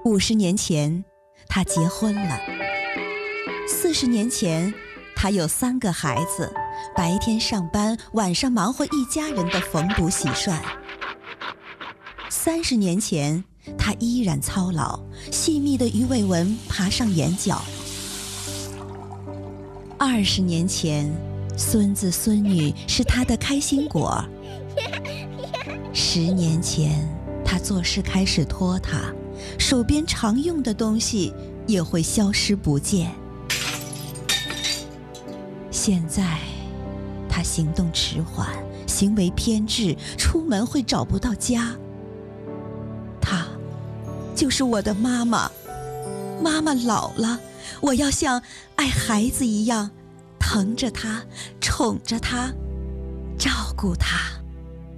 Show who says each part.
Speaker 1: 50年前，他结婚了。40年前，他有3个孩子，白天上班，晚上忙活一家人的缝补洗涮。30年前，他依然操劳，细密的鱼尾纹爬上眼角。20年前，孙子孙女是他的开心果。10年前，他做事开始拖沓，手边常用的东西也会消失不见。现在，他行动迟缓，行为偏执，出门会找不到家。她就是我的妈妈。妈妈老了，我要像爱孩子一样疼着她，宠着她，照顾她。